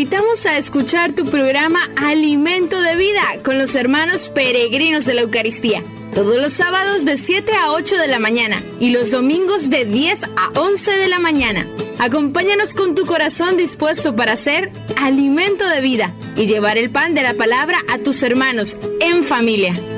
invitamos a escuchar tu programa Alimento de Vida con los hermanos peregrinos de la Eucaristía. Todos los sábados de 7 a 8 de la mañana y los domingos de 10 a 11 de la mañana. Acompáñanos con tu corazón dispuesto para ser alimento de vida y llevar el pan de la palabra a tus hermanos en familia.